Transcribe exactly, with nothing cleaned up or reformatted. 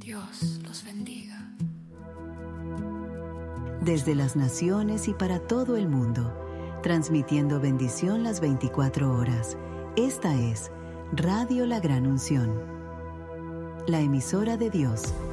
Dios los bendiga. Desde las naciones y para todo el mundo, transmitiendo bendición las veinticuatro horas. Esta es Radio La Gran Unción, la emisora de Dios